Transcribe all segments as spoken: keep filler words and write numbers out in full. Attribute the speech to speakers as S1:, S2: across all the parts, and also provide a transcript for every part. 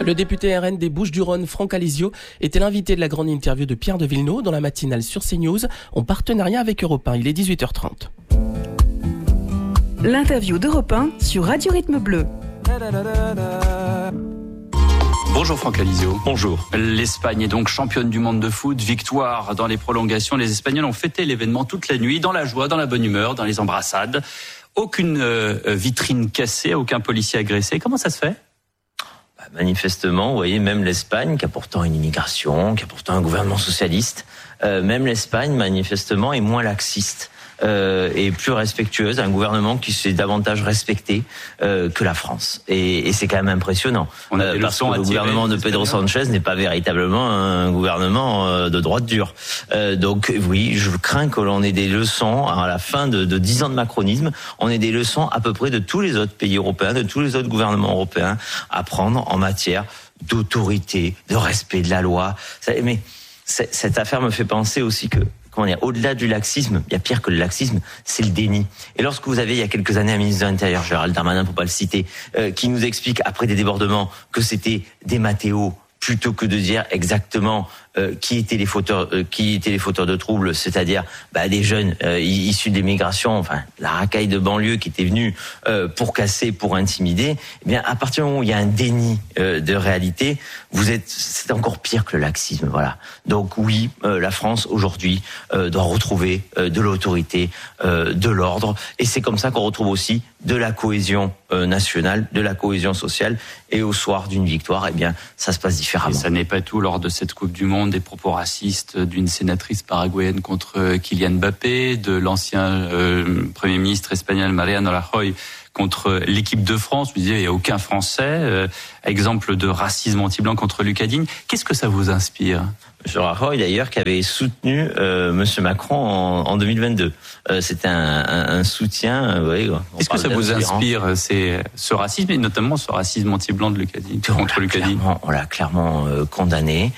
S1: Le député R N des Bouches-du-Rhône, Franck Alizio, était l'invité de la grande interview de Pierre de Villeneuve dans la matinale sur CNews, en partenariat avec Europe un. Il est dix-huit heures trente.
S2: L'interview d'Europe un sur Radio Rythme Bleu.
S3: Bonjour Franck Alizio.
S4: Bonjour.
S3: L'Espagne est donc championne du monde de foot. Victoire dans les prolongations. Les Espagnols ont fêté l'événement toute la nuit, dans la joie, dans la bonne humeur, dans les embrassades. Aucune euh, vitrine cassée, aucun policier agressé. Comment ça se fait ?
S4: Bah, manifestement, vous voyez, même l'Espagne, qui a pourtant une immigration, qui a pourtant un gouvernement socialiste, euh, même l'Espagne, manifestement, est moins laxiste. Euh, et plus respectueuse, un gouvernement qui s'est davantage respecté euh, que la France. Et, et c'est quand même impressionnant.
S3: On a
S4: euh,
S3: des
S4: parce que
S3: leçons
S4: le
S3: à tirer,
S4: gouvernement de Pedro Sanchez n'est pas véritablement un gouvernement euh, de droite dure. Euh, donc oui, je crains que l'on ait des leçons à la fin de, de dix ans de macronisme. On ait des leçons à peu près de tous les autres pays européens, de tous les autres gouvernements européens à prendre en matière d'autorité, de respect de la loi. Mais cette affaire me fait penser aussi que comment dire, au-delà du laxisme, il y a pire que le laxisme, c'est le déni. Et lorsque vous avez, il y a quelques années, un ministre de l'Intérieur, Gérald Darmanin, pour pas le citer, euh, qui nous explique, après des débordements, que c'était des Mathéos, plutôt que de dire exactement euh, qui étaient les fauteurs, euh, qui étaient les fauteurs de troubles, c'est-à-dire bah, des jeunes euh, issus de l'immigration, enfin la racaille de banlieue qui était venue euh, pour casser, pour intimider. Eh bien, à partir du moment où il y a un déni euh, de réalité, vous êtes, c'est encore pire que le laxisme, voilà. Donc oui, euh, la France aujourd'hui euh, doit retrouver euh, de l'autorité, euh, de l'ordre, et c'est comme ça qu'on retrouve aussi de la cohésion euh, nationale, de la cohésion sociale, et au soir d'une victoire, eh bien, ça se passe différemment.
S3: Et ça n'est pas tout. Lors de cette Coupe du Monde, des propos racistes d'une sénatrice paraguayenne contre Kylian Mbappé, de l'ancien euh, Premier ministre espagnol Mariano Rajoy contre l'équipe de France. Vous disiez, il n'y a aucun Français. Euh, exemple de racisme anti-blanc contre Lucas Digne. Qu'est-ce que ça vous inspire ?
S4: Monsieur Rajoy, d'ailleurs, qui avait soutenu euh, Monsieur Macron en, en deux mille vingt-deux. Euh, c'était un, un, un soutien. Euh, oui,
S3: Est-ce que ça vous inspire, c'est ce racisme, et notamment ce racisme anti-blanc de Lucas Digne, contre Lucas Digne ?
S4: On l'a clairement euh, condamné.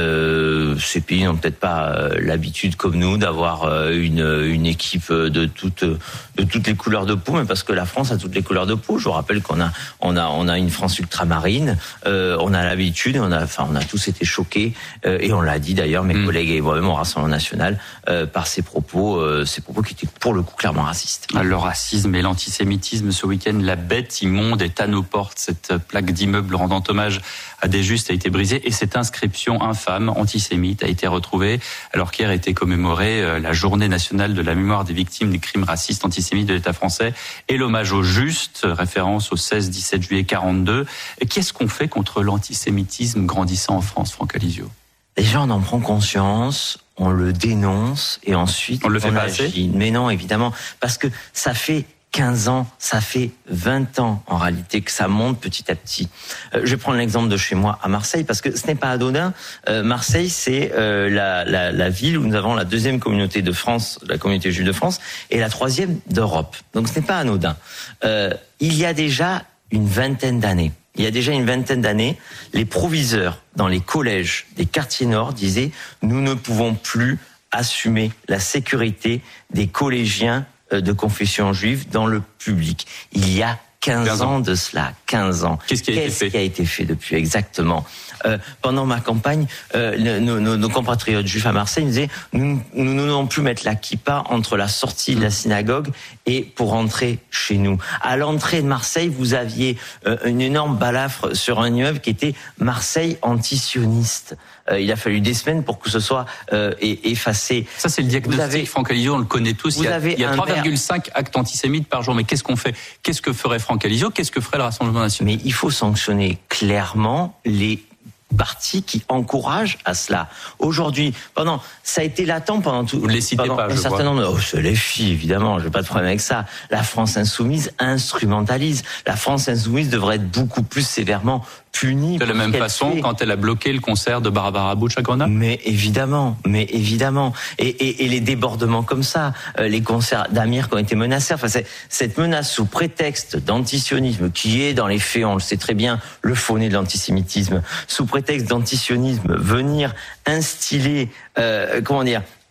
S4: Euh, ces pays n'ont peut-être pas euh, l'habitude, comme nous, d'avoir euh, une, une équipe de toutes, de toutes les couleurs de peau, mais parce que la France a toutes les couleurs de peau. Je vous rappelle qu'on a, on a, on a une France ultramarine. Euh, on a l'habitude, on a, enfin, on a tous été choqués, euh, et on l'a dit d'ailleurs, mes mmh. collègues et moi-même au Rassemblement National, euh, par ces propos, euh, ces propos qui étaient pour le coup clairement racistes.
S3: Le racisme et l'antisémitisme ce week-end, la bête immonde est à nos portes. Cette plaque d'immeuble rendant hommage à des justes a été brisée et cette inscription infâme antisémite a été retrouvée alors qu'hier était commémorée la journée nationale de la mémoire des victimes des crimes racistes antisémites de l'État français et l'hommage aux justes, référence au seize dix-sept juillet quarante-deux. Et qu'est-ce qu'on fait contre l'antisémitisme grandissant en France, Franck Alizio ?
S4: Déjà, on en prend conscience, on le dénonce et ensuite
S3: on le fait
S4: on
S3: pas
S4: agit.
S3: assez.
S4: Mais non, évidemment, parce que ça fait quinze ans, ça fait vingt ans en réalité que ça monte petit à petit. Euh, je vais prendre l'exemple de chez moi à Marseille parce que ce n'est pas anodin. Euh, Marseille, c'est euh, la, la, la ville où nous avons la deuxième communauté de France, la communauté juive de France, et la troisième d'Europe. Donc ce n'est pas anodin. Euh, il y a déjà une vingtaine d'années, il y a déjà une vingtaine d'années, les proviseurs dans les collèges des quartiers nord disaient « Nous ne pouvons plus assumer la sécurité des collégiens de confession juive dans le public ». Il y a quinze ans de cela, quinze ans.
S3: Qu'est-ce qui a,
S4: Qu'est-ce
S3: été, fait
S4: qui a été fait depuis exactement euh, Pendant ma campagne, euh, nos, nos, nos compatriotes juifs à Marseille me disaient nous, nous n'allons plus mettre la kippa entre la sortie de la synagogue et pour entrer chez nous. À l'entrée de Marseille, vous aviez euh, une énorme balafre sur un immeuble qui était Marseille antisioniste. Euh, il a fallu des semaines pour que ce soit euh, effacé.
S3: Ça, c'est le diagnostic, avez, Franck Alizio, on le connaît tous. Il y a, il y a trois virgule cinq actes antisémites par jour. Mais qu'est-ce qu'on fait ? Qu'est-ce que ferait Franck Alizio ? Qu'est-ce que ferait le Rassemblement national ?
S4: Mais il faut sanctionner clairement les partis qui encouragent à cela. Aujourd'hui, pendant, ça a été latent pendant tout.
S3: Vous ne les citez pas,
S4: un
S3: je
S4: certain
S3: vois.
S4: nombre de, oh, c'est les filles, évidemment, j'ai pas de problème avec ça. La France insoumise instrumentalise. La France insoumise devrait être beaucoup plus sévèrement punie.
S3: De la même façon,
S4: fait.
S3: quand elle a bloqué le concert de Barbara Bush à Grenoble.
S4: Mais évidemment, mais évidemment. Et, et, et les débordements comme ça, euh, les concerts d'Amir qui ont été menacés. Enfin, c'est, cette menace sous prétexte d'antisionisme, qui est dans les faits, on le sait très bien, le faux-nez de l'antisémitisme, sous prétexte d'antisionisme, venir instiller, euh, comment dire,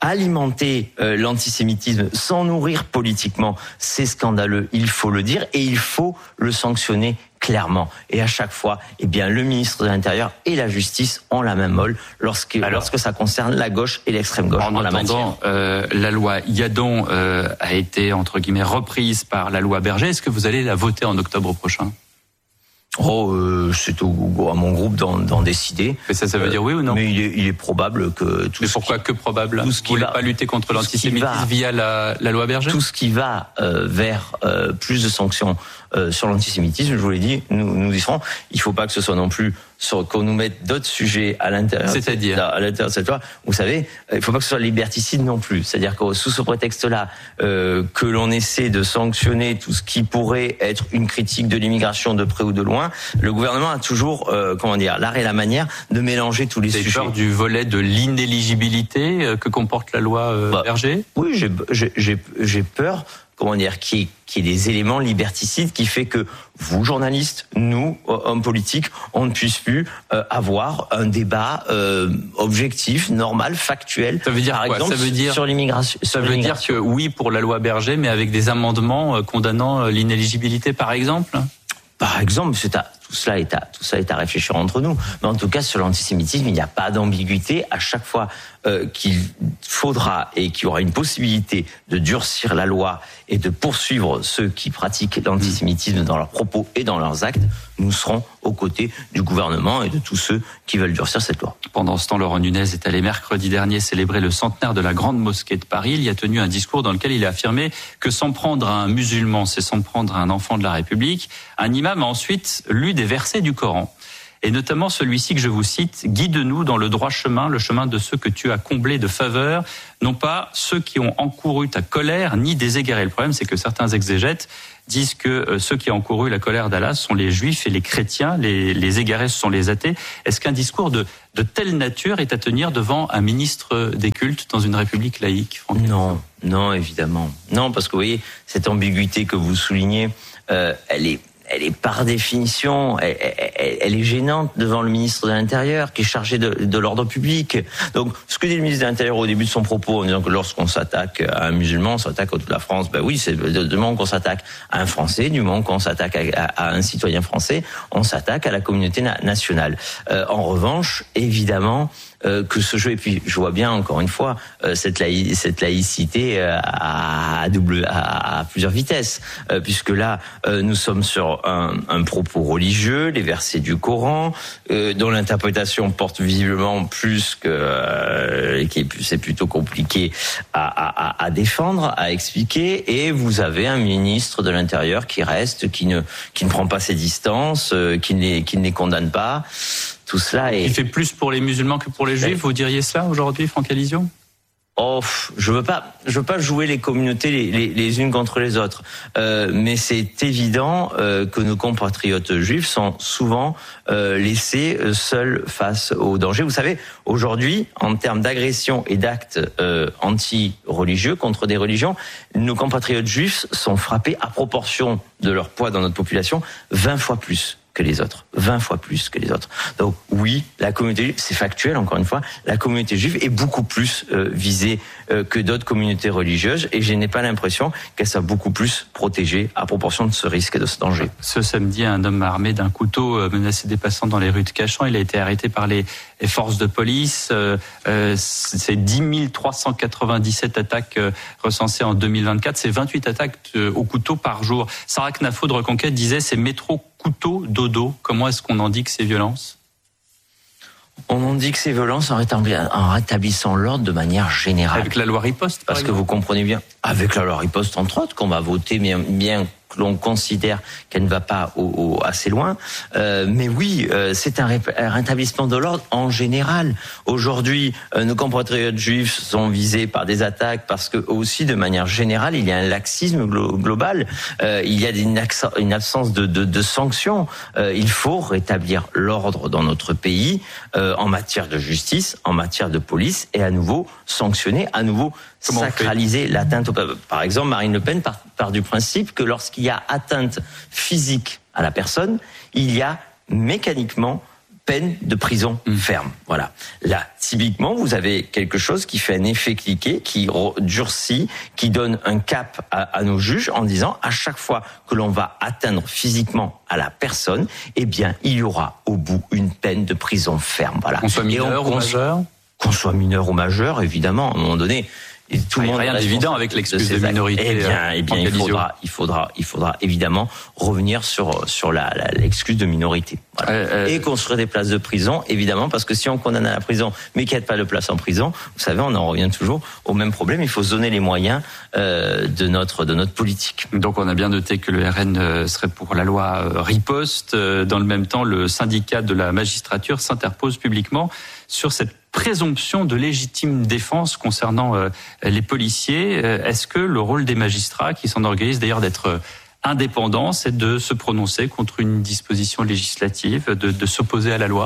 S4: alimenter euh, l'antisémitisme sans nourrir politiquement, c'est scandaleux, il faut le dire, et il faut le sanctionner clairement. Et à chaque fois, eh bien, le ministre de l'Intérieur et la Justice ont la même molle lorsque, Alors, lorsque ça concerne la gauche et l'extrême gauche en, en la matière.
S3: Euh, la loi Yadon euh, a été, entre guillemets, reprise par la loi Berger. Est-ce que vous allez la voter en octobre prochain ?
S4: Oh, euh, c'est au, à mon groupe d'en, d'en décider.
S3: Mais ça, ça veut euh, dire oui ou non ?
S4: Mais il est, il est probable que tout.
S3: Mais
S4: ce
S3: pourquoi
S4: qui,
S3: que probable ?
S4: Tout ce
S3: Vous voulez pas lutter contre l'antisémitisme va, via la, la loi Berger ?
S4: Tout ce qui va euh, vers euh, plus de sanctions euh, sur l'antisémitisme, je vous l'ai dit, nous, nous y serons. Il faut pas que ce soit non plus sur, qu'on nous mette d'autres sujets à l'intérieur.
S3: C'est-à-dire
S4: à l'intérieur de cette loi. Vous savez, il faut pas que ce soit liberticide non plus. C'est-à-dire que sous ce prétexte-là, euh, que l'on essaie de sanctionner tout ce qui pourrait être une critique de l'immigration de près ou de loin, le gouvernement a toujours, euh, comment dire, l'art et la manière de mélanger tous les
S3: Vous avez
S4: sujets.
S3: peur du volet de l'inéligibilité euh, que comporte la loi euh, bah, Berger ?
S4: Oui, j'ai, j'ai, j'ai, j'ai peur, comment dire, qu'il y ait, qu'il y ait des éléments liberticides qui fait que vous, journalistes, nous, hommes politiques, on ne puisse plus euh, avoir un débat euh, objectif, normal, factuel.
S3: Ça veut dire
S4: par
S3: quoi ?
S4: exemple,
S3: Ça veut dire
S4: sur l'immigration.
S3: Ça veut l'immigration. dire que oui pour la loi Berger, mais avec des amendements euh, condamnant euh, l'inéligibilité, par exemple ?
S4: Par exemple, c'est à, tout cela est à, tout ça est à réfléchir entre nous. Mais en tout cas, sur l'antisémitisme, il n'y a pas d'ambiguïté. À chaque fois euh, qu'il faudra et qu'il y aura une possibilité de durcir la loi et de poursuivre ceux qui pratiquent l'antisémitisme dans leurs propos et dans leurs actes, nous serons aux côtés du gouvernement et de tous ceux qui veulent durcir cette loi.
S3: Pendant ce temps, Laurent Nunez est allé mercredi dernier célébrer le centenaire de la Grande Mosquée de Paris. Il y a tenu un discours dans lequel il a affirmé que s'en prendre à un musulman, c'est s'en prendre à un enfant de la République. Un imam a ensuite lu des versets du Coran. Et notamment celui-ci que je vous cite, « Guide-nous dans le droit chemin, le chemin de ceux que tu as comblés de faveur, non pas ceux qui ont encouru ta colère, ni des égarés. » Le problème, c'est que certains exégètes disent que ceux qui ont encouru la colère d'Allah sont les juifs et les chrétiens, les, les égarés, ce sont les athées. Est-ce qu'un discours de, de telle nature est à tenir devant un ministre des cultes dans une république laïque, Franck ?
S4: Non, non, évidemment. Non, parce que vous voyez, cette ambiguïté que vous soulignez, euh, elle est... Elle est par définition, elle, elle, elle est gênante devant le ministre de l'Intérieur qui est chargé de, de l'ordre public. Donc, ce que dit le ministre de l'Intérieur au début de son propos, en disant que lorsqu'on s'attaque à un musulman, on s'attaque à toute la France. Ben oui, c'est du moment qu'on s'attaque à un Français, du moment qu'on s'attaque à, à, à un citoyen français, on s'attaque à la communauté na- nationale. Euh, en revanche, évidemment, Euh, que ce jeu, et puis je vois bien encore une fois euh, cette, laï- cette laïcité euh, à, à, double, à, à plusieurs vitesses, euh, puisque là euh, nous sommes sur un, un propos religieux, les versets du Coran, euh, dont l'interprétation porte visiblement plus que, euh, qui est, c'est plutôt compliqué à, à, à défendre, à expliquer, et vous avez un ministre de l'Intérieur qui reste, qui ne, qui ne prend pas ses distances, euh, qui ne les, qui ne les condamne pas. Tout cela est...
S3: Il fait plus pour les musulmans que pour les juifs, vous diriez cela aujourd'hui, Franck Alizio ?
S4: Oh, je veux pas, je veux pas jouer les communautés les, les, les unes contre les autres, euh, mais c'est évident euh, que nos compatriotes juifs sont souvent euh, laissés seuls face aux dangers. Vous savez, aujourd'hui, en termes d'agression et d'actes euh, anti-religieux contre des religions, nos compatriotes juifs sont frappés à proportion de leur poids dans notre population vingt fois plus que les autres, vingt fois plus que les autres. Donc oui, la communauté juive, c'est factuel encore une fois, la communauté juive est beaucoup plus euh, visée euh, que d'autres communautés religieuses, et je n'ai pas l'impression qu'elle soit beaucoup plus protégée à proportion de ce risque et de ce danger.
S3: Ce samedi, un homme armé d'un couteau menaçait des passants dans les rues de Cachan. Il a été arrêté par les, les forces de police. Euh, euh, c'est dix mille trois cent quatre-vingt-dix-sept attaques euh, recensées en deux mille vingt-quatre. C'est vingt-huit attaques euh, au couteau par jour. Sarah Knafo de Reconquête disait c'est métro, couteau, dodo. Comment est-ce qu'on indique ces violences ?
S4: On indique ces violences en, en rétablissant l'ordre de manière générale.
S3: Avec la loi riposte, par
S4: Parce
S3: exemple.
S4: que vous comprenez bien, avec la loi riposte entre autres, qu'on va voter bien, bien que l'on considère qu'elle ne va pas au, au, assez loin. Euh, mais oui, euh, c'est un, ré, un rétablissement de l'ordre en général. Aujourd'hui, euh, nos compatriotes juifs sont visés par des attaques parce que aussi, de manière générale, il y a un laxisme glo- global. Euh, il y a une, accent, une absence de, de, de sanctions. Euh, il faut rétablir l'ordre dans notre pays euh, en matière de justice, en matière de police, et à nouveau sanctionner, à nouveau Comment sacraliser l'atteinte au peuple. Par exemple, Marine Le Pen part, part du principe que lorsqu'il y a atteinte physique à la personne, il y a mécaniquement peine de prison mmh. ferme. Voilà. Là, typiquement, vous avez quelque chose qui fait un effet cliquet, qui durcit, qui donne un cap à, à nos juges en disant à chaque fois que l'on va atteindre physiquement à la personne, eh bien, il y aura au bout une peine de prison ferme. Voilà.
S3: Qu'on soit mineur ou majeur ?
S4: Qu'on soit mineur ou majeur, évidemment, à un moment donné.
S3: Et tout le monde rien d'évident avec l'excuse de, de minorité.
S4: Eh bien, eh bien il faudra, il faudra, il faudra évidemment revenir sur sur la, la l'excuse de minorité. Voilà. Euh, euh, et construire des places de prison, évidemment, parce que si on condamne à la prison, mais qu'il n'y a pas de place en prison, vous savez, on en revient toujours au même problème. Il faut se donner les moyens euh, de notre de notre politique.
S3: Donc, on a bien noté que le R N serait pour la loi riposte. Dans le même temps, le syndicat de la magistrature s'interpose publiquement sur cette présomption de légitime défense concernant euh, les policiers. Est-ce que le rôle des magistrats, qui s'enorgueillissent d'ailleurs d'être indépendants, c'est de se prononcer contre une disposition législative, de, de s'opposer à la loi ?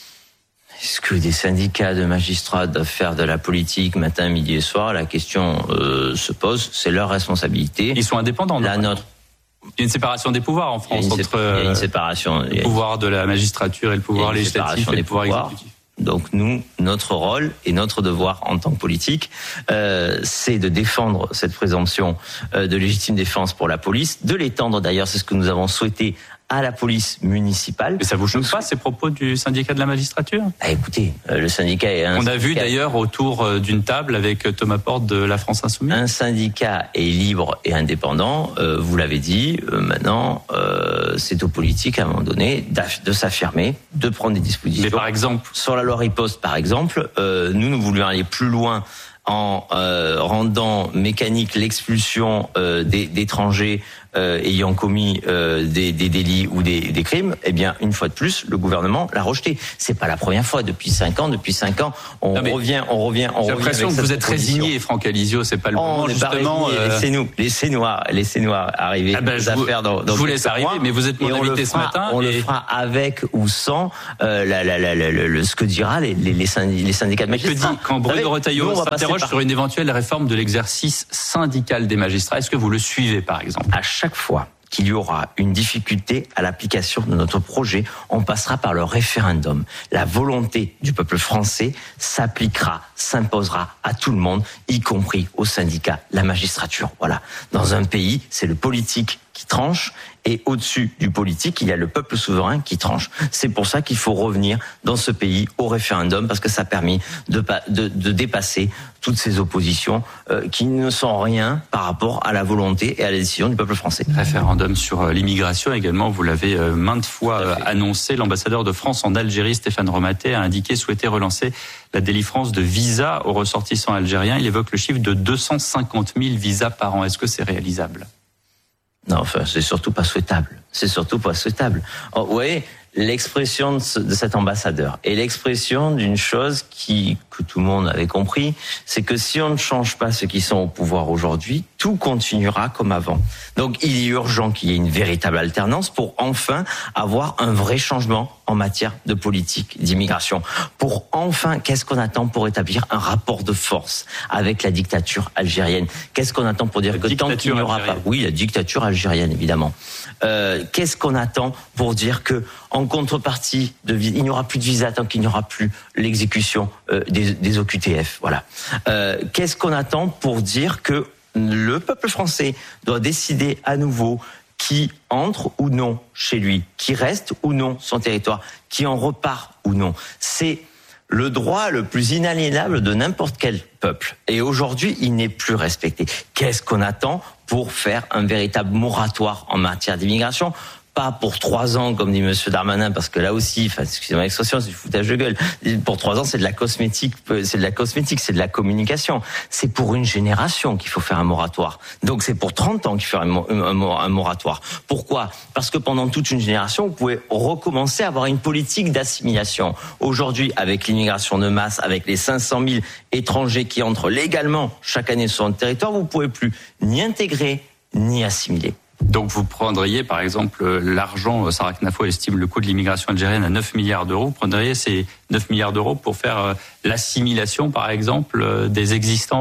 S4: Est-ce que des syndicats de magistrats doivent faire de la politique matin, midi et soir ? La question euh, se pose, c'est leur responsabilité.
S3: Ils sont indépendants,
S4: la nôtre.
S3: Il y a une séparation des pouvoirs en France,
S4: il
S3: entre
S4: il y a une séparation,
S3: le pouvoir de la magistrature et le pouvoir législatif et le pouvoir exécutif.
S4: Donc nous, notre rôle et notre devoir en tant que politique, euh, c'est de défendre cette présomption euh, de légitime défense pour la police, de l'étendre d'ailleurs, c'est ce que nous avons souhaité à la police municipale.
S3: Mais ça vous choque pas, ces propos du syndicat de la magistrature ?
S4: Ah, écoutez, euh, le syndicat est un
S3: On a
S4: syndicat...
S3: vu d'ailleurs autour d'une table avec Thomas Porte de la France Insoumise.
S4: Un syndicat est libre et indépendant, euh, vous l'avez dit, euh, maintenant euh, c'est aux politiques à un moment donné de s'affirmer, de prendre des dispositions.
S3: Mais par exemple,
S4: sur la loi riposte par exemple, euh, nous nous voulions aller plus loin en euh, rendant mécanique l'expulsion euh, des, d'étrangers euh, ayant commis euh, des, des délits ou des, des crimes. Eh bien, une fois de plus, le gouvernement l'a rejeté. C'est pas la première fois. Depuis cinq ans, depuis cinq ans, on
S3: non,
S4: revient, on revient, on
S3: j'ai
S4: revient. J'ai
S3: l'impression que vous êtes résigné, Franck Alizio. C'est pas le
S4: oh,
S3: moment justement.
S4: Euh... Laissez-nous, laissez-nous, laissez-nous arriver.
S3: Ah ben,
S4: aux
S3: je
S4: affaires
S3: vous,
S4: dans, dans
S3: je vous laisse arriver,
S4: mois,
S3: mais vous êtes mon invité ce matin.
S4: On
S3: et...
S4: le fera avec ou sans euh, la, la, la, la, le, ce que dira les, les, les syndicats de magistrats.
S3: Que dit quand Bruno Retailleau s'interroge par... sur une éventuelle réforme de l'exercice syndical des magistrats, est-ce que vous le suivez par exemple ?
S4: À chaque fois qu'il y aura une difficulté à l'application de notre projet, on passera par le référendum. La volonté du peuple français s'appliquera, s'imposera à tout le monde, y compris aux syndicats, la magistrature. Voilà. Dans un pays, c'est le politique qui tranche, et au-dessus du politique, il y a le peuple souverain qui tranche. C'est pour ça qu'il faut revenir dans ce pays au référendum, parce que ça a permis de, de, de dépasser toutes ces oppositions euh, qui ne sont rien par rapport à la volonté et à la décision du peuple français.
S3: Référendum sur l'immigration également, vous l'avez euh, maintes fois annoncé. L'ambassadeur de France en Algérie, Stéphane Romaté, a indiqué souhaiter relancer la délivrance de visas aux ressortissants algériens. Il évoque le chiffre de deux cent cinquante mille visas par an. Est-ce que c'est réalisable ?
S4: Non, enfin, c'est surtout pas souhaitable. C'est surtout pas souhaitable. Oh, vous voyez, l'expression de, ce, de cet ambassadeur et l'expression d'une chose qui, que tout le monde avait compris, c'est que si on ne change pas ceux qui sont au pouvoir aujourd'hui, tout continuera comme avant. Donc, il est urgent qu'il y ait une véritable alternance pour enfin avoir un vrai changement en matière de politique d'immigration. Pour enfin, qu'est-ce qu'on attend pour établir un rapport de force avec la dictature algérienne ? Qu'est-ce qu'on attend pour dire la que tant qu'il n'y aura algérienne. pas, oui, la dictature algérienne évidemment. Euh, qu'est-ce qu'on attend pour dire que en contrepartie, de, il n'y aura plus de visa tant qu'il n'y aura plus l'exécution euh, des, des O Q T F. Voilà. Euh, qu'est-ce qu'on attend pour dire que le peuple français doit décider à nouveau qui entre ou non chez lui, qui reste ou non son territoire, qui en repart ou non. C'est le droit le plus inaliénable de n'importe quel peuple. Et aujourd'hui, il n'est plus respecté. Qu'est-ce qu'on attend pour faire un véritable moratoire en matière d'immigration ? Pas pour trois ans, comme dit Monsieur Darmanin, parce que là aussi, enfin, excusez-moi l'expression, c'est du foutage de gueule. Pour trois ans, c'est de la cosmétique, c'est de la cosmétique, c'est de la communication. C'est pour une génération qu'il faut faire un moratoire. Donc c'est pour trente ans qu'il faut faire un moratoire. Pourquoi ? Parce que pendant toute une génération, vous pouvez recommencer à avoir une politique d'assimilation. Aujourd'hui, avec l'immigration de masse, avec les cinq cent mille étrangers qui entrent légalement chaque année sur notre territoire, vous ne pouvez plus ni intégrer, ni assimiler.
S3: Donc vous prendriez par exemple l'argent, Sarah Knafo estime le coût de l'immigration algérienne à neuf milliards d'euros, vous prendriez ces neuf milliards d'euros pour faire l'assimilation par exemple des existants en France ?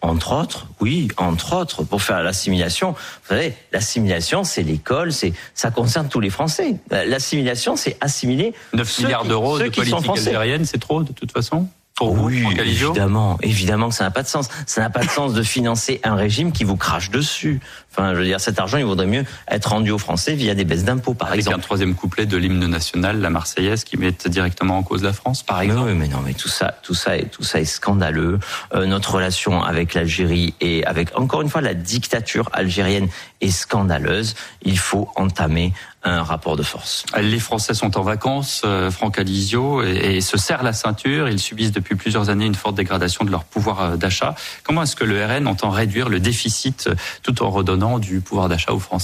S4: Entre autres, oui, entre autres, pour faire l'assimilation. Vous savez, l'assimilation, c'est l'école, c'est ça concerne tous les Français. L'assimilation, c'est assimiler
S3: neuf milliards d'euros de politique algérienne, c'est trop de toute façon pour vous,
S4: oui,
S3: Franck-Alizio ?
S4: évidemment, évidemment que ça n'a pas de sens. Ça n'a pas de sens de financer un régime qui vous crache dessus. Enfin, je veux dire, cet argent, il vaudrait mieux être rendu aux Français via des baisses d'impôts, par
S3: Avec
S4: exemple.
S3: Avec un troisième couplet de l'hymne national, la Marseillaise, qui met directement en cause la France, par exemple.
S4: Mais oui, mais non, mais tout ça, tout ça, est, tout ça est scandaleux. Euh, notre relation avec l'Algérie et avec, encore une fois, la dictature algérienne est scandaleuse. Il faut entamer un rapport de force.
S3: Les Français sont en vacances, euh, Franck-Alizio, et, et se serrent la ceinture. Ils subissent depuis plusieurs années une forte dégradation de leur pouvoir d'achat. Comment est-ce que le R N entend réduire le déficit tout en redonnant du pouvoir d'achat aux Français ?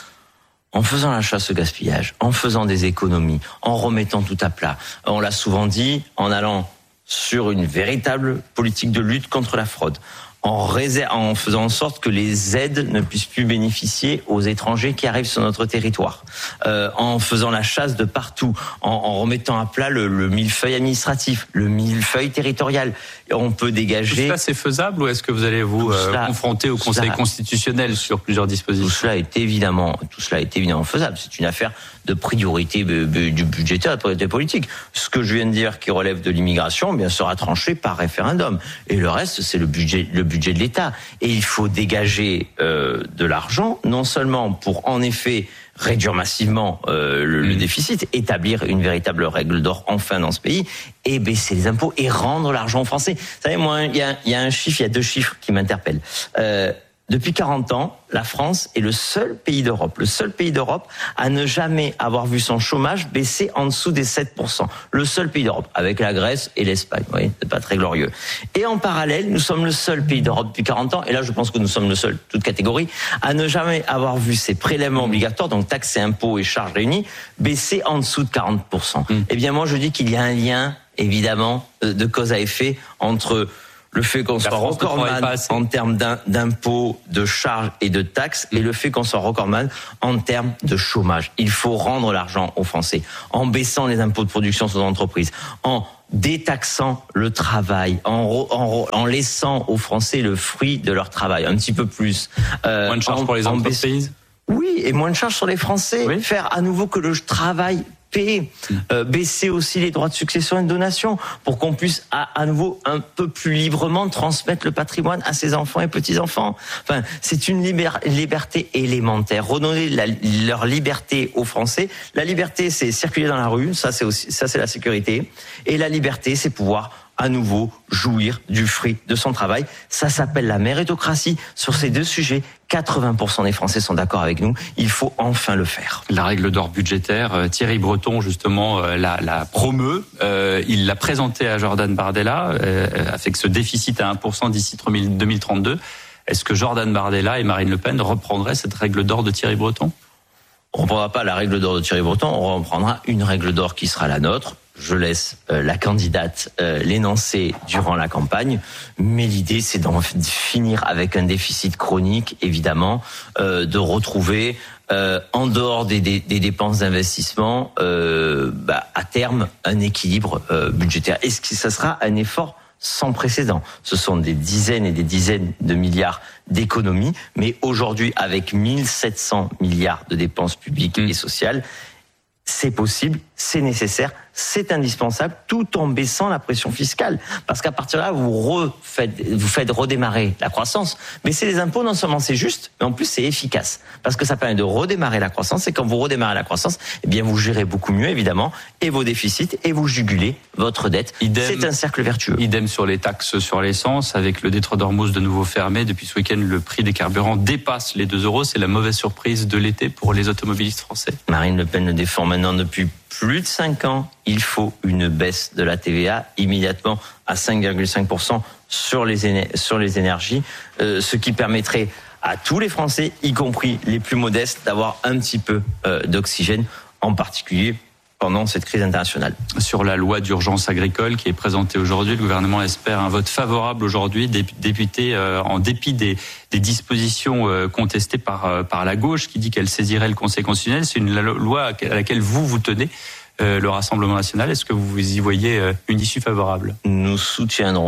S4: En faisant la chasse au gaspillage, en faisant des économies, en remettant tout à plat. On l'a souvent dit, en allant sur une véritable politique de lutte contre la fraude. En, réserve, en faisant en sorte que les aides ne puissent plus bénéficier aux étrangers qui arrivent sur notre territoire, euh, en faisant la chasse de partout, en, en remettant à plat le, le millefeuille administratif, le millefeuille territorial. On peut dégager...
S3: Tout cela, c'est faisable ou est-ce que vous allez vous cela, euh, confronter au Conseil cela, constitutionnel sur plusieurs dispositions ?
S4: Tout cela est évidemment, tout cela est évidemment faisable. C'est une affaire de priorité du budgétaire, de priorité politique. Ce que je viens de dire qui relève de l'immigration, bien sera tranché par référendum. Et le reste, c'est le budget, le budget de l'État. Et il faut dégager euh, de l'argent, non seulement pour, en effet, réduire massivement euh, le, mmh. le déficit, établir une véritable règle d'or enfin dans ce pays, et baisser les impôts et rendre l'argent aux Français. Vous savez, moi, il y a, y a un chiffre, il y a deux chiffres qui m'interpellent. Euh, Depuis quarante ans, la France est le seul pays d'Europe, le seul pays d'Europe à ne jamais avoir vu son chômage baisser en dessous des sept pour cent. Le seul pays d'Europe, avec la Grèce et l'Espagne. Vous voyez, c'est pas très glorieux. Et en parallèle, nous sommes le seul pays d'Europe depuis quarante ans, et là je pense que nous sommes le seul, toute catégorie, à ne jamais avoir vu ces prélèvements obligatoires, donc taxes et impôts et charges réunis, baisser en dessous de quarante pour cent. Mmh. Eh bien moi je dis qu'il y a un lien, évidemment, de cause à effet entre... le fait qu'on soit recordman en termes d'impôts, de charges et de taxes, et le fait qu'on soit recordman en termes de chômage. Il faut rendre l'argent aux Français en baissant les impôts de production sur les entreprises, en détaxant le travail, en, en, en laissant aux Français le fruit de leur travail, un petit peu plus.
S3: Euh, moins de charges pour les entreprises ?
S4: Oui, et moins de charges sur les Français. Oui. Faire à nouveau que le travail paie, euh, baisser aussi les droits de succession et de donation pour qu'on puisse à, à nouveau un peu plus librement transmettre le patrimoine à ses enfants et petits-enfants. Enfin, c'est une liber- liberté élémentaire. Redonner la, leur liberté aux Français. La liberté, c'est circuler dans la rue, ça c'est aussi, ça c'est la sécurité. Et la liberté, c'est pouvoir à nouveau jouir du fruit de son travail. Ça s'appelle la méritocratie. Sur ces deux sujets, quatre-vingts pour cent des Français sont d'accord avec nous. Il faut enfin le faire.
S3: La règle d'or budgétaire, Thierry Breton, justement, la, la promeut. Euh, il l'a présentée à Jordan Bardella, euh, avec ce déficit à un pour cent d'ici deux mille trente-deux. Est-ce que Jordan Bardella et Marine Le Pen reprendraient cette règle d'or de Thierry Breton ?
S4: On ne reprendra pas la règle d'or de Thierry Breton, on reprendra une règle d'or qui sera la nôtre. Je laisse euh, la candidate euh, l'énoncer durant la campagne, mais l'idée c'est d'en finir avec un déficit chronique, évidemment, euh, de retrouver euh, en dehors des, des, des dépenses d'investissement, euh, bah, à terme, un équilibre euh, budgétaire. Est-ce que ça sera un effort sans précédent? Ce sont des dizaines et des dizaines de milliards d'économies, mais aujourd'hui, avec mille sept cents milliards de dépenses publiques mmh. et sociales, c'est possible, c'est nécessaire, c'est indispensable, tout en baissant la pression fiscale. Parce qu'à partir de là, vous, refaites, vous faites redémarrer la croissance. Baisser les impôts, non seulement c'est juste, mais en plus c'est efficace. Parce que ça permet de redémarrer la croissance, et quand vous redémarrez la croissance, eh bien vous gérez beaucoup mieux, évidemment, et vos déficits, et vous jugulez votre dette. Idem, c'est un cercle vertueux.
S3: Idem sur les taxes sur l'essence, avec le détroit d'Ormuz de nouveau fermé. Depuis ce week-end, le prix des carburants dépasse les deux euros. C'est la mauvaise surprise de l'été pour les automobilistes français.
S4: Marine Le Pen le défend maintenant depuis plus de cinq ans, il faut une baisse de la T V A immédiatement à cinq virgule cinq pour cent sur les, éner- sur les énergies, euh, ce qui permettrait à tous les Français, y compris les plus modestes, d'avoir un petit peu euh, d'oxygène, en particulier pendant cette crise internationale.
S3: Sur la loi d'urgence agricole qui est présentée aujourd'hui, le gouvernement espère un vote favorable aujourd'hui, député euh, en dépit des, des dispositions euh, contestées par, euh, par la gauche qui dit qu'elle saisirait le Conseil constitutionnel. C'est une loi à laquelle vous vous tenez, euh, le Rassemblement national. Est-ce que vous y voyez euh, une issue favorable ?
S4: Nous soutiendrons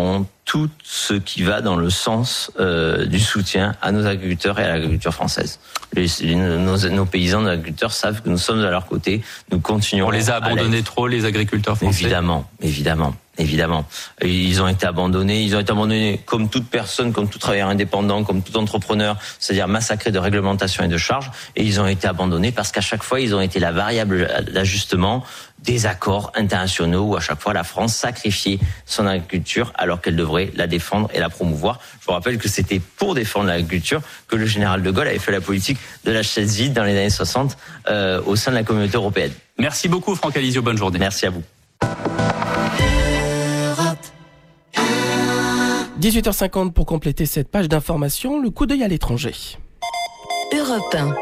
S4: tout ce qui va dans le sens euh, du soutien à nos agriculteurs et à l'agriculture française. Les, les, nos, nos paysans, nos agriculteurs savent que nous sommes à leur côté. Nous continuerons.
S3: On les a abandonnés trop, les agriculteurs français.
S4: Évidemment, évidemment. Évidemment, ils ont été abandonnés. Ils ont été abandonnés comme toute personne, comme tout travailleur indépendant, comme tout entrepreneur, c'est-à-dire massacrés de réglementation et de charges. Et ils ont été abandonnés parce qu'à chaque fois, ils ont été la variable d'ajustement des accords internationaux où à chaque fois la France sacrifiait son agriculture alors qu'elle devrait la défendre et la promouvoir. Je vous rappelle que c'était pour défendre l'agriculture que le général de Gaulle avait fait la politique de la chaise vide dans les années soixante euh, au sein de la communauté européenne.
S3: Merci beaucoup Franck Alizio, bonne journée.
S4: Merci à vous.
S1: dix-huit heures cinquante pour compléter cette page d'information, le coup d'œil à l'étranger.
S2: Europe un.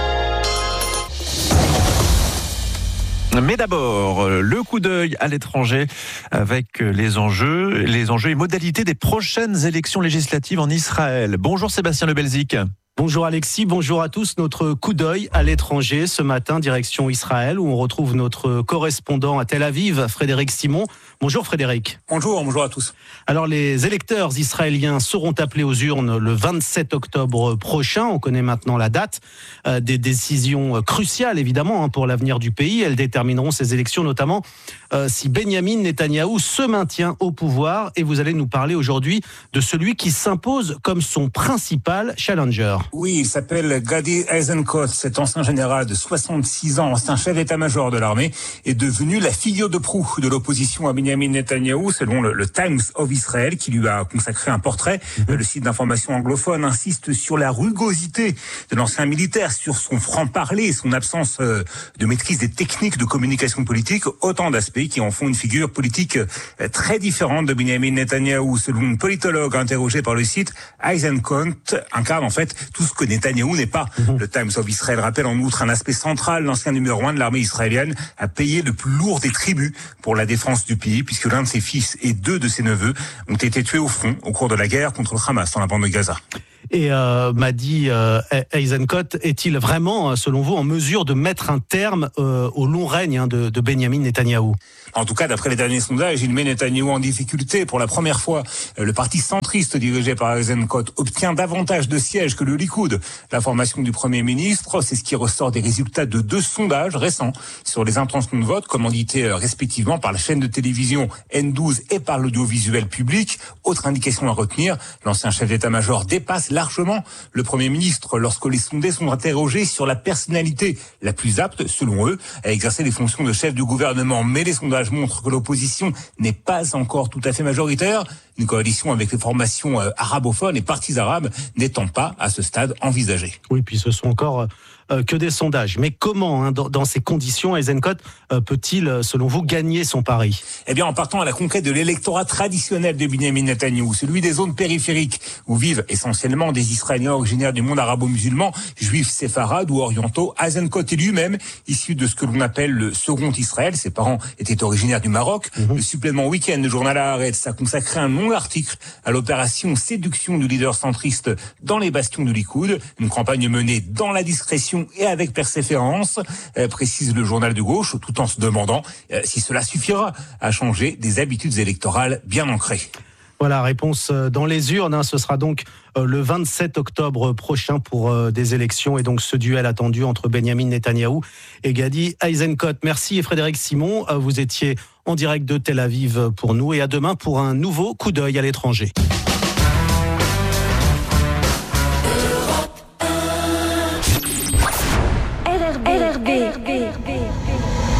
S5: Mais d'abord, le coup d'œil à l'étranger avec les enjeux, les enjeux et modalités des prochaines élections législatives en Israël. Bonjour Sébastien Le Belzic.
S6: Bonjour Alexis, bonjour à tous. Notre coup d'œil à l'étranger ce matin, direction Israël, où on retrouve notre correspondant à Tel Aviv, Frédéric Simon. Bonjour Frédéric.
S7: Bonjour, bonjour à tous.
S6: Alors les électeurs israéliens seront appelés aux urnes le vingt-sept octobre prochain. On connaît maintenant la date. Euh, des décisions cruciales évidemment hein, pour l'avenir du pays. Elles détermineront ces élections notamment euh, si Benyamin Netanyahou se maintient au pouvoir. Et vous allez nous parler aujourd'hui de celui qui s'impose comme son principal challenger.
S7: Oui, il s'appelle Gadi Eisenkot. Cet ancien général de soixante-six ans, ancien chef d'état-major de l'armée, est devenu la figure de proue de l'opposition à Benyamin Netanyahou, selon le, le Times of Israel, qui lui a consacré un portrait. Mmh. Le site d'information anglophone insiste sur la rugosité de l'ancien militaire, sur son franc-parler et son absence euh, de maîtrise des techniques de communication politique, autant d'aspects qui en font une figure politique euh, très différente de Benyamin Netanyahou. Selon une politologue interrogée par le site, Eisenkot incarne en fait tout ce que Netanyahou n'est pas. Mmh. Le Times of Israel rappelle en outre un aspect central. L'ancien numéro un de l'armée israélienne a payé le plus lourd des tributs pour la défense du pays, puisque l'un de ses fils et deux de ses neveux ont été tués au front au cours de la guerre contre le Hamas dans la bande de Gaza.
S6: Et euh, Madi euh, Eisenkot est-il vraiment, selon vous, en mesure de mettre un terme euh, au long règne hein, de, de Benyamin Netanyahou ?
S7: En tout cas, d'après les derniers sondages, il met Netanyahou en difficulté. Pour la première fois, le parti centriste dirigé par Eisenkot obtient davantage de sièges que le Likoud. La formation du Premier ministre, c'est ce qui ressort des résultats de deux sondages récents sur les intentions de vote, commandités respectivement par la chaîne de télévision N douze et par l'audiovisuel public. Autre indication à retenir, l'ancien chef d'état-major dépasse largement le Premier ministre lorsque les sondés sont interrogés sur la personnalité la plus apte, selon eux, à exercer les fonctions de chef du gouvernement. Mais les sondages montrent que l'opposition n'est pas encore tout à fait majoritaire. Une coalition avec les formations euh, arabophones et partis arabes n'étant pas, à ce stade, envisagée.
S6: Oui, puis ce sont encore euh, que des sondages. Mais comment, hein, dans, dans ces conditions, Eisenkot euh, peut-il, selon vous, gagner son pari ?
S7: Eh bien, en partant à la conquête de l'électorat traditionnel de Benyamin Netanyahou, celui des zones périphériques où vivent essentiellement des Israéliens originaires du monde arabo-musulman, juifs séfarades ou orientaux. Eisenkot est lui-même issu de ce que l'on appelle le second Israël. Ses parents étaient originaires du Maroc. Mmh. Le supplément week-end du journal Haaretz a consacré un long article à l'opération séduction du leader centriste dans les bastions du Likoud. Une campagne menée dans la discrétion et avec persévérance, euh, précise le journal de gauche, tout en se demandant euh, si cela suffira à changer des habitudes électorales bien ancrées.
S6: Voilà, réponse dans les urnes. Hein. Ce sera donc euh, le vingt-sept octobre prochain pour euh, des élections et donc ce duel attendu entre Benyamin Netanyahou et Gadi Eisenkot. Merci et Frédéric Simon. Euh, vous étiez en direct de Tel Aviv pour nous et à demain pour un nouveau coup d'œil à l'étranger.